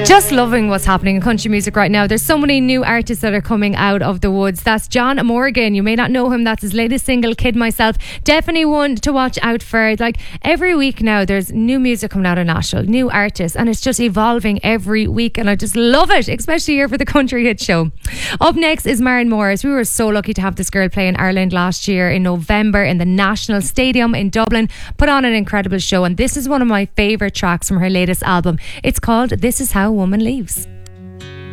Just loving what's happening in country music right now. There's so many new artists that are coming out of the woods. That's John Morgan. You may not know him. That's his latest single, Kid Myself. Definitely one to watch out for. Like every week now, there's new music coming out of Nashville, new artists, and it's just evolving every week. And I just love it, especially here for the Country Hit Show. Up next is Maren Morris. We were so lucky to have this girl play in Ireland last year in November in the National Stadium in Dublin. Put on an incredible show, and this is one of my favourite tracks from her latest album. It's called This Is How a Woman Leaves.